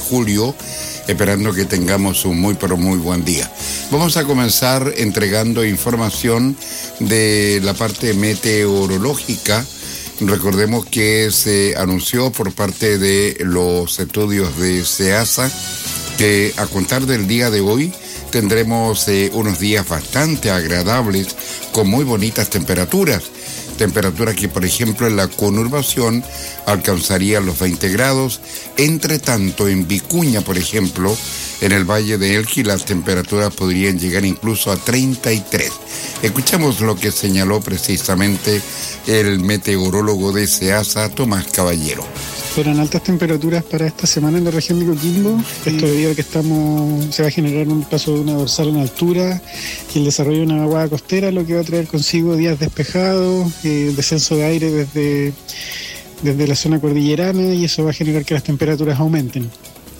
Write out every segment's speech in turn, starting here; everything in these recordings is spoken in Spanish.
julio, esperando que tengamos un muy pero muy buen día. Vamos a comenzar entregando información de la parte meteorológica. Recordemos que se anunció por parte de los estudios de SEASA que a contar del día de hoy tendremos unos días bastante agradables con muy bonitas temperaturas. Temperaturas que, por ejemplo, en la conurbación alcanzarían los 20 grados. Entre tanto, en Vicuña, por ejemplo, en el Valle de Elqui, las temperaturas podrían llegar incluso a 33. Escuchamos lo que señaló precisamente el meteorólogo de SEASA, Tomás Caballero. Esperan altas temperaturas para esta semana en la región de Coquimbo. Esto debido a que se va a generar un paso de una dorsal en altura y el desarrollo de una vaguada costera, lo que va a traer consigo días despejados, descenso de aire desde la zona cordillerana, y eso va a generar que las temperaturas aumenten.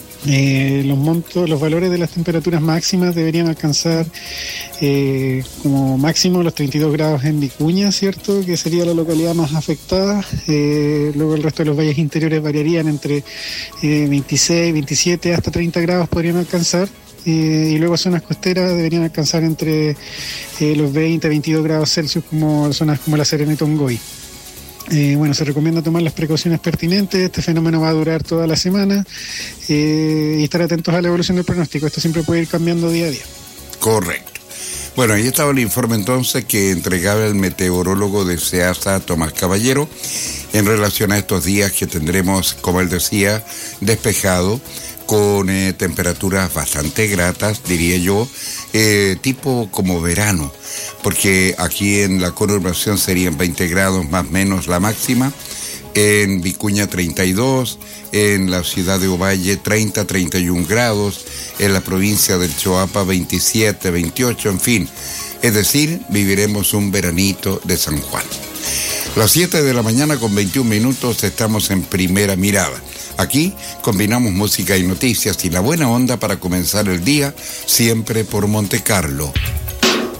Los valores de las temperaturas máximas deberían alcanzar como máximo los 32 grados en Vicuña, ¿cierto? Que sería la localidad más afectada. Luego el resto de los valles interiores variarían entre 26, 27 hasta 30 grados podrían alcanzar. Y luego zonas costeras deberían alcanzar entre los 20, 22 grados Celsius, como zonas como La Serena y Tongoy. Se recomienda tomar las precauciones pertinentes. Este fenómeno va a durar toda la semana y estar atentos a la evolución del pronóstico. Esto siempre puede ir cambiando día a día. Correcto. Bueno, ahí estaba el informe entonces que entregaba el meteorólogo de SEASA, Tomás Caballero, en relación a estos días que tendremos, como él decía, despejado, con temperaturas bastante gratas, diría yo, tipo como verano, porque aquí en la conurbación serían 20 grados más o menos la máxima, en Vicuña 32, en la ciudad de Ovalle 30, 31 grados, en la provincia del Choapa 27, 28, en fin, es decir, viviremos un veranito de San Juan. Las 7 de la mañana con 21 minutos estamos en Primera Mirada. Aquí combinamos música y noticias y la buena onda para comenzar el día, siempre por Monte Carlo.